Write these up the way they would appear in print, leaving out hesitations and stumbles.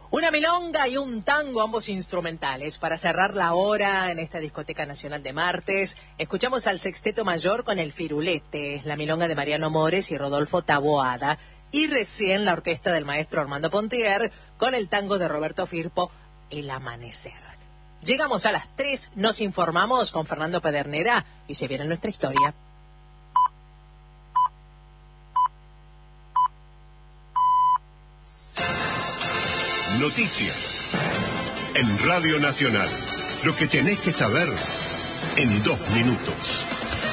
Una milonga y un tango, ambos instrumentales, para cerrar la hora en esta discoteca nacional de martes. Escuchamos al Sexteto Mayor con El Firulete, la milonga de Mariano Mores y Rodolfo Taboada, y recién la orquesta del maestro Armando Pontier con el tango de Roberto Firpo, El Amanecer. Llegamos a las 3, nos informamos con Fernando Pedernera y se viene nuestra historia. Noticias en Radio Nacional. Lo que tenés que saber en 2 minutos.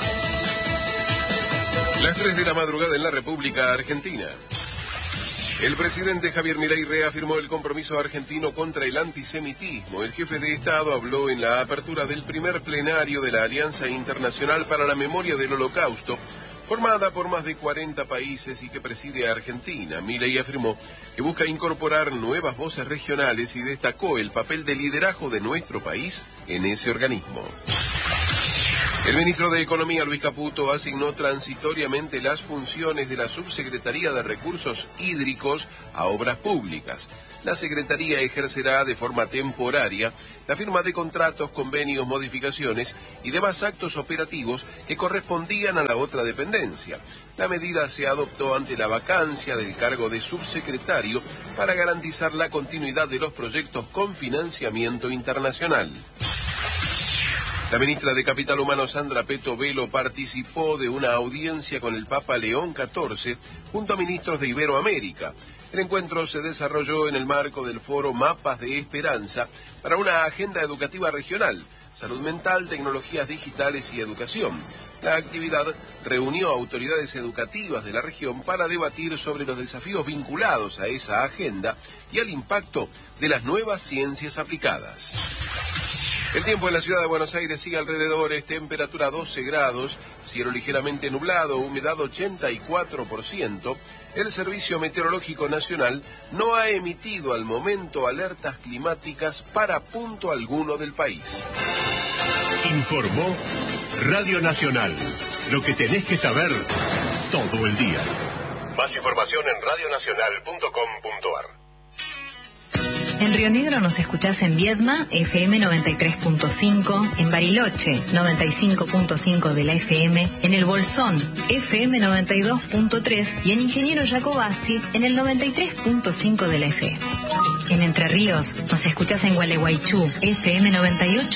Las 3 de la madrugada en la República Argentina. El presidente Javier Milei reafirmó el compromiso argentino contra el antisemitismo. El jefe de Estado habló en la apertura del primer plenario de la Alianza Internacional para la Memoria del Holocausto, formada por más de 40 países y que preside a Argentina. Milei afirmó que busca incorporar nuevas voces regionales y destacó el papel de liderazgo de nuestro país en ese organismo. El ministro de Economía, Luis Caputo, asignó transitoriamente las funciones de la Subsecretaría de Recursos Hídricos a Obras Públicas. La Secretaría ejercerá de forma temporaria la firma de contratos, convenios, modificaciones y demás actos operativos que correspondían a la otra dependencia. La medida se adoptó ante la vacancia del cargo de subsecretario para garantizar la continuidad de los proyectos con financiamiento internacional. La ministra de Capital Humano, Sandra Peto Velo, participó de una audiencia con el Papa León XIV junto a ministros de Iberoamérica. El encuentro se desarrolló en el marco del foro Mapas de Esperanza para una agenda educativa regional, salud mental, tecnologías digitales y educación. La actividad reunió a autoridades educativas de la región para debatir sobre los desafíos vinculados a esa agenda y al impacto de las nuevas ciencias aplicadas. El tiempo en la ciudad de Buenos Aires sigue alrededores, temperatura 12 grados, cielo ligeramente nublado, humedad 84%. El Servicio Meteorológico Nacional no ha emitido al momento alertas climáticas para punto alguno del país. Informó Radio Nacional. Lo que tenés que saber todo el día. Más información en radionacional.com.ar. En Río Negro nos escuchás en Viedma, FM 93.5, en Bariloche, 95.5 de la FM, en El Bolsón, FM 92.3 y en Ingeniero Jacobasi, en el 93.5 de la FM. En Entre Ríos nos escuchás en Gualeguaychú, FM 98.